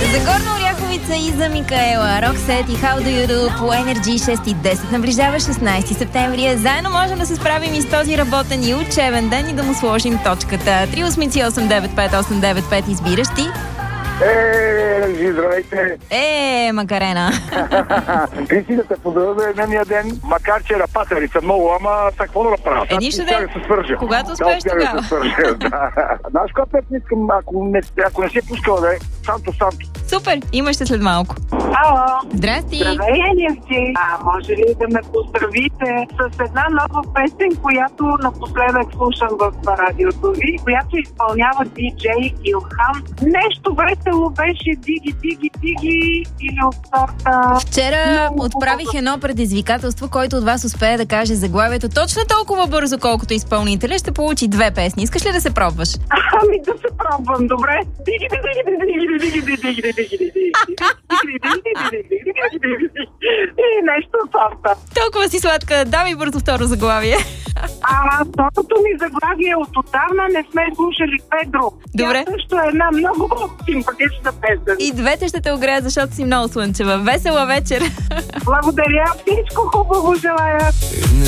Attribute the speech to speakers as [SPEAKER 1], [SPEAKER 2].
[SPEAKER 1] За Горна Оряховица и за Микаела. Роксет и How Do You Do по Energy 6:10. Наближава 16 септември. Заедно можем да се справим и с този работен и учебен ден и да му сложим точката. 388-95895 избираш ти.
[SPEAKER 2] Здравейте!
[SPEAKER 1] Макарена!
[SPEAKER 2] Кристи, да те поздравя за еднения ден, макар че рапатери са много, ама какво да направя?
[SPEAKER 1] Нищо да
[SPEAKER 2] свържа.
[SPEAKER 1] Когато успееш тогава.
[SPEAKER 2] Знаеш коя песен искам, ако не си пускала да е Санто.
[SPEAKER 1] Супер, имаш се след малко.
[SPEAKER 3] Ало!
[SPEAKER 1] Здрасти!
[SPEAKER 3] Здравей, Елевче! Може ли да ме поздравите с една нова песен, която напоследък слушам в радиото ви, която изпълнява диджей Илхан? Нещо весело беше диги или от сорта...
[SPEAKER 1] Вчера отправих едно предизвикателство, който от вас успее да каже заглавието точно толкова бързо, колкото изпълнителя, ще получи 2 песни. Искаш ли да се пробваш?
[SPEAKER 3] Ами да се пробвам, добре. И нещо от сорта.
[SPEAKER 1] Толкова си сладка, давай бързо второ заглавие.
[SPEAKER 3] Второто ми заглавие от отдавна не сме слушали Педро.
[SPEAKER 1] Добре.
[SPEAKER 3] Тя също е една много симпатична песен.
[SPEAKER 1] И двете ще те огреят, защото си много слънчева. Весела вечер!
[SPEAKER 3] Благодаря, всичко хубаво желая.